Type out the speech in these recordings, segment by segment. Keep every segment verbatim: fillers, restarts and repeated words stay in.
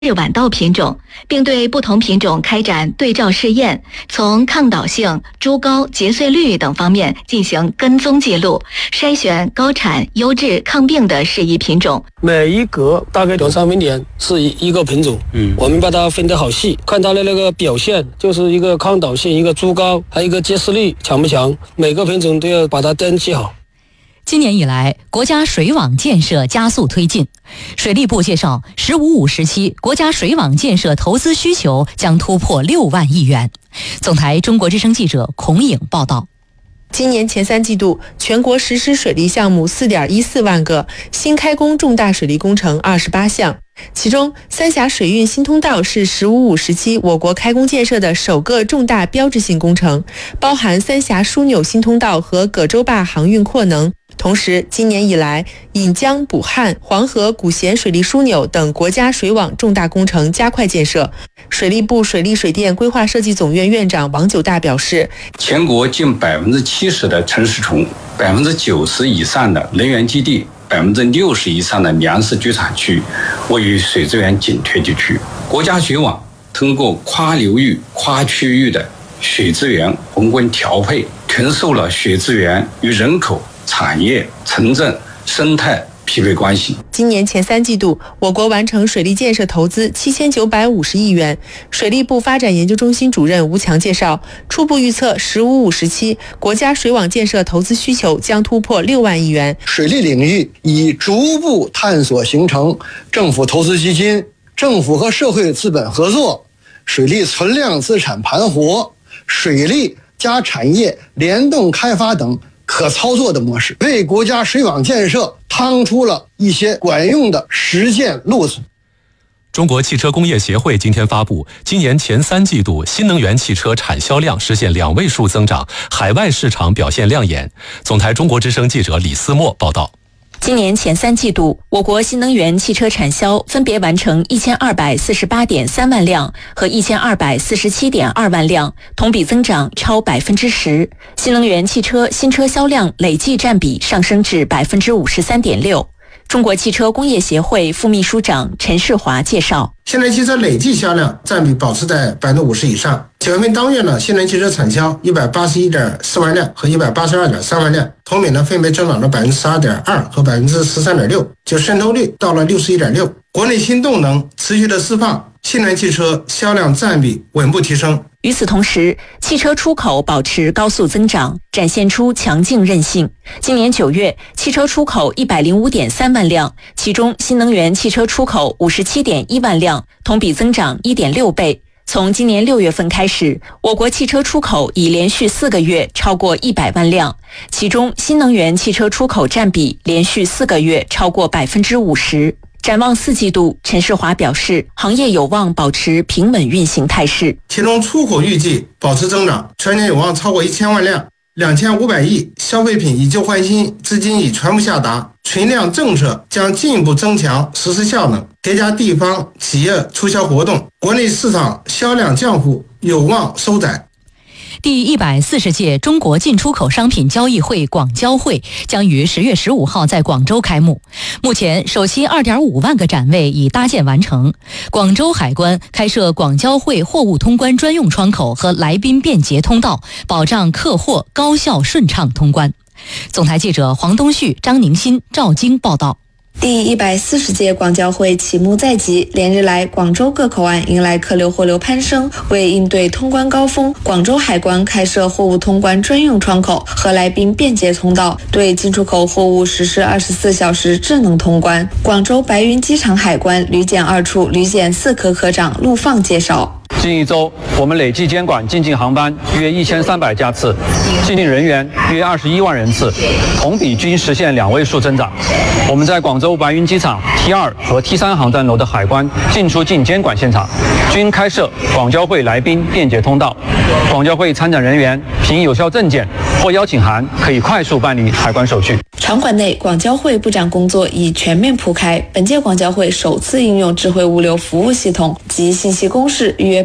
晚稻品种，并对不同品种开展对照试验，从抗倒性、株高、结穗率等方面进行跟踪记录，筛选高产、优质、抗病的适宜品种。 每一格大概两三分点是一个品种，嗯，我们把它分得好细，看它的那个表现，就是一个抗倒性，一个株高，还有一个结穗率强不强，每个品种都要把它登记好。 今年以来，国家水网建设加速推进。水利部介绍，“十五五”时期，国家水网建设投资需求将突破六万亿元。总台中国之声记者孔颖报道。 今年前三季度，全国实施水利项目 四点一四万个，新开工重大水利工程二十八项。其中，三峡水运新通道是“十五五”时期我国开工建设的首个重大标志性工程，包含三峡枢纽新通道和葛洲坝航运扩能。同时，今年以来，引江、补汉、黄河、古咸水利枢纽等国家水网重大工程加快建设。水利部水利水电规划设计总院院长王九大表示， 全国近百分之七十的城市群，百分之九十以上的能源基地，百分之六十以上的粮食居产区位于水资源紧缺地区。国家水网通过跨流域、跨区域的水资源宏观调配，承受了水资源与人口、产业、城镇、生态匹配关系。 今年前三季度，我国完成水利建设投资七千九百五十亿元。水利部发展研究中心主任吴强介绍，初步预测“十五五”时期国家水网建设投资需求将突破六万亿元。 水利领域已逐步探索形成政府投资基金、政府和社会资本合作、水利存量资产盘活、水利加产业联动开发等可操作的模式，为国家水网建设趟出了一些管用的实践路子。 中国汽车工业协会今天发布，今年前三季度新能源汽车产销量实现两位数增长，海外市场表现亮眼。总台中国之声记者李思墨报道。 今年前三季度，我国新能源汽车产销分别完成一千二百四十八点三万辆和一千二百四十七点二万辆，同比增长超百分之十。新能源汽车新车销量累计占比上升至百分之五十三点六。中国汽车工业协会副秘书长陈世华介绍， 新能源汽车累计销量占比保持在百分之五十以上。九月份当月呢，新能源汽车产销一百八十一点四万辆和一百八十二点三万辆，同比呢分别增长了百分之十二点二和百分之十三点六，就渗透率到了六十一点六。国内新动能持续的释放，新能源汽车销量占比稳步提升。 与此同时，汽车出口保持高速增长，展现出强劲韧性。今年九月，汽车出口一百零五点三万辆，其中新能源汽车出口五十七点一万辆，同比增长一点六倍。从今年六月份开始，我国汽车出口已连续四个月超过一百万辆，其中新能源汽车出口占比连续四个月超过百分之五十。展望四季度，陈世华表示，行业有望保持平稳运行态势。 其中出口预计保持增长，全年有望超过一千万辆，两千五百亿消费品以旧换新，资金已全部下达，存量政策将进一步增强实施效能，叠加地方企业促销活动，国内市场销量降幅有望收窄。 第一百四十届中国进出口商品交易会广交会将于十月十五号在广州开幕。目前，首期二点五万个展位已搭建完成。广州海关开设广交会货物通关专用窗口和来宾便捷通道，保障客货高效顺畅通关。总台记者黄东旭、张宁新、赵晶报道。 第一百四十届广交会启幕在即，连日来广州各口岸迎来客流货流攀升。为应对通关高峰，广州海关开设货物通关专用窗口和来宾便捷通道，对进出口货物实施二十四小时智能通关。广州白云机场海关旅检二处旅检四科科长陆放介绍， 近一周，我们累计监管进境航班约一千三百架次，进境人员约二十一万人次，同比均实现两位数增长。我们在广州白云机场 T 二 和 T 三 航站楼的海关进出境监管现场，均开设广交会来宾便捷通道。广交会参展人员凭有效证件或邀请函，可以快速办理海关手续。 场馆内，广交会布展工作已全面铺开。本届广交会首次应用智慧物流服务系统及信息公示预约备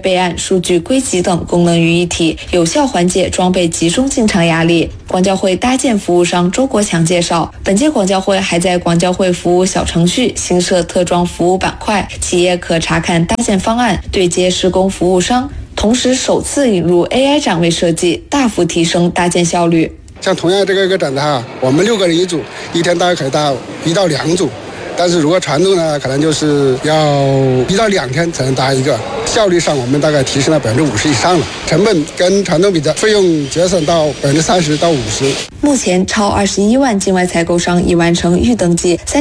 备案、数据归集等功能于一体，有效缓解装备集中进场压力。广交会搭建服务商周国强介绍，本届广交会还在广交会服务小程序新设特装服务板块，企业可查看搭建方案，对接施工服务商，同时首次引入 A I 展位设计，大幅提升搭建效率。 像同样这个一个展台啊，我们六个人一组，一天大概可以搭一到两组。但是如果传统呢，可能就是要一到两天才能搭一个，效率上我们大概提升了百分之五十以上了，成本跟传统比的费用节省到百分之三十到五十。 目前超二十一万境外采购商已完成预登记。